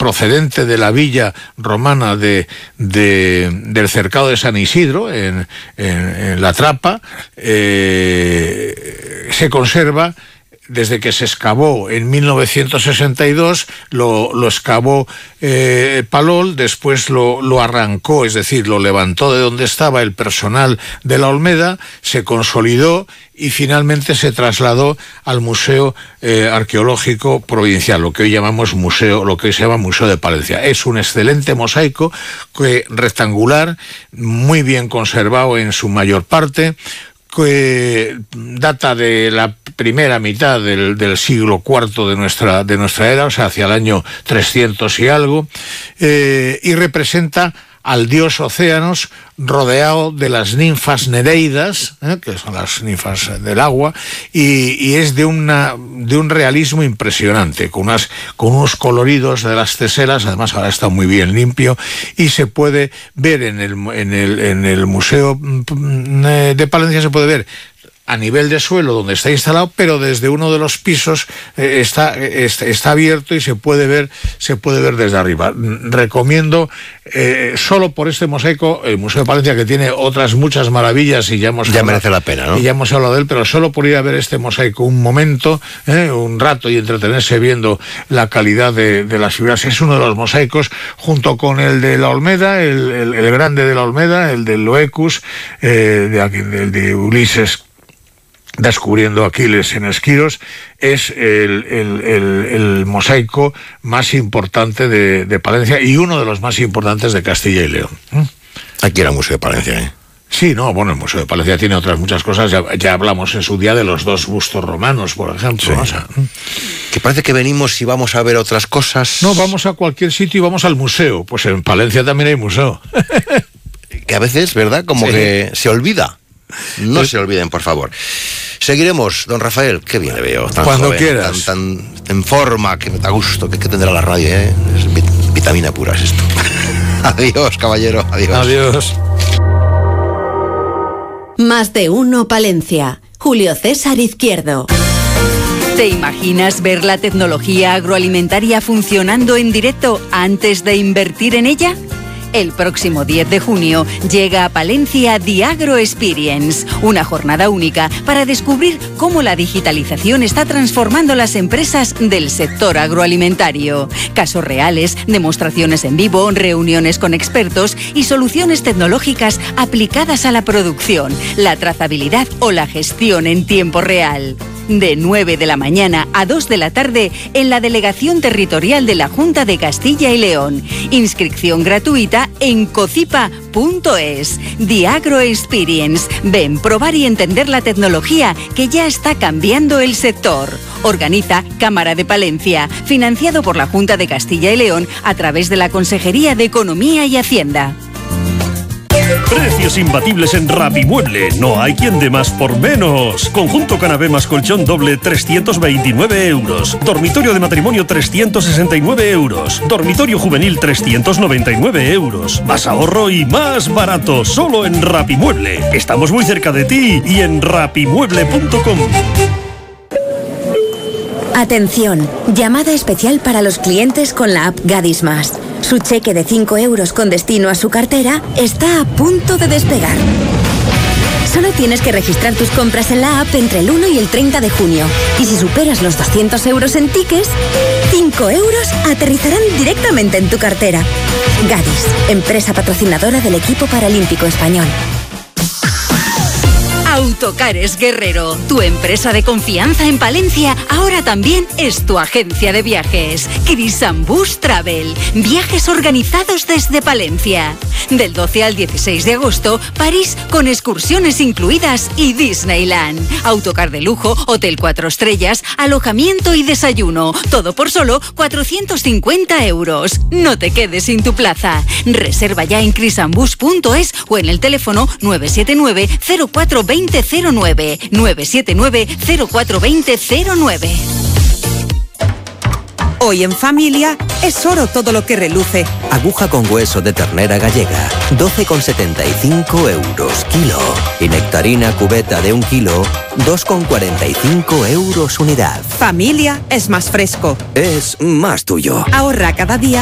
procedente de la villa romana del cercado de San Isidro, en La Trapa, se conserva desde que se excavó en 1962, lo excavó Palol, después lo arrancó, es decir, lo levantó de donde estaba el personal de la Olmeda, se consolidó y finalmente se trasladó al Museo Arqueológico Provincial, lo que hoy llamamos museo, lo que hoy se llama Museo de Palencia. Es un excelente mosaico rectangular, muy bien conservado en su mayor parte, que data de la primera mitad del siglo IV de nuestra era, o sea, hacia el año 300 y algo, y representa al dios Océanos rodeado de las ninfas nereidas, que son las ninfas del agua, y es de un realismo impresionante, con unos coloridos de las teselas. Además ahora está muy bien limpio, y se puede ver en el Museo de Palencia, se puede ver a nivel de suelo donde está instalado, pero desde uno de los pisos está abierto y se puede ver desde arriba. Recomiendo, solo por este mosaico, el Museo de Palencia, que tiene otras muchas maravillas y ya merece la pena, ¿no? Y ya hemos hablado de él, pero solo por ir a ver este mosaico un momento, un rato, y entretenerse viendo la calidad de las figuras. Es uno de los mosaicos, junto con el de la Olmeda, el grande de la Olmeda, el del Loecus, de Ulises descubriendo a Aquiles en Esquiros, es el mosaico más importante de Palencia y uno de los más importantes de Castilla y León. Aquí era el Museo de Palencia, ¿eh? Sí, no, bueno, el Museo de Palencia tiene otras muchas cosas. Ya hablamos en su día de los 2 bustos romanos, por ejemplo. Sí. ¿No? O sea, que parece que venimos y vamos a ver otras cosas. No, vamos a cualquier sitio y vamos al museo. Pues en Palencia también hay museo. Que a veces, ¿verdad? Como que se olvida. No se olviden, por favor. Seguiremos, don Rafael. Qué bien le veo. Tan cuando joven, quieras. Tan en forma, que me da gusto. Que tendrá la radio, ¿eh? Es vitamina pura, es esto. Adiós, caballero. Adiós. Adiós. Más de uno Palencia. Julio César Izquierdo. ¿Te imaginas ver la tecnología agroalimentaria funcionando en directo antes de invertir en ella? El próximo 10 de junio llega a Palencia The Agro Experience, una jornada única para descubrir cómo la digitalización está transformando las empresas del sector agroalimentario. Casos reales, demostraciones en vivo, reuniones con expertos y soluciones tecnológicas aplicadas a la producción, la trazabilidad o la gestión en tiempo real. De 9 de la mañana a 2 de la tarde en la Delegación Territorial de la Junta de Castilla y León. Inscripción gratuita en cocipa.es. The Agro Experience. Ven, probar y entender la tecnología que ya está cambiando el sector. Organiza Cámara de Palencia, financiado por la Junta de Castilla y León a través de la Consejería de Economía y Hacienda. Precios imbatibles en Rapimueble. No hay quien dé más por menos. Conjunto canapé más colchón doble, 329 euros. Dormitorio de matrimonio, 369 euros. Dormitorio juvenil, 399 euros. Más ahorro y más barato. Solo en Rapimueble. Estamos muy cerca de ti y en rapimueble.com. Atención, llamada especial para los clientes con la app Gadis Más. Su cheque de 5 euros con destino a su cartera está a punto de despegar. Solo tienes que registrar tus compras en la app entre el 1 y el 30 de junio. Y si superas los 200 euros en tickets, 5 euros aterrizarán directamente en tu cartera. Gadis, empresa patrocinadora del equipo paralímpico español. Autocares Guerrero, tu empresa de confianza en Palencia, ahora también es tu agencia de viajes. Crisambus Travel, viajes organizados desde Palencia. Del 12 al 16 de agosto, París con excursiones incluidas y Disneyland. Autocar de lujo, hotel 4 estrellas, alojamiento y desayuno. Todo por solo 450 euros. No te quedes sin tu plaza. Reserva ya en crisambus.es o en el teléfono 979 0420 09 979 0420 09. Hoy en familia es oro todo lo que reluce. Aguja con hueso de ternera gallega, 12,75 euros kilo. Y nectarina cubeta de 1 kilo, 2,45 euros unidad. Familia es más fresco. Es más tuyo. Ahorra cada día